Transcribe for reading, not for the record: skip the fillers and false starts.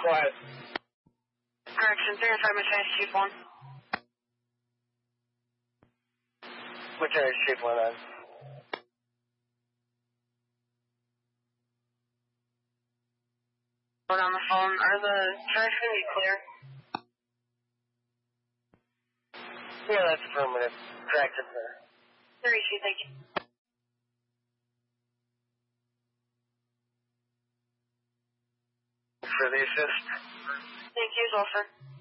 quiet. Correction, 35 Mercedes Chief 1. Mercedes Chief 1 on. On the phone. Are the tracks going to be clear? Yeah, that's affirmative. Tracks are clear. 32, thank you. For the assist. Thank you as well, sir.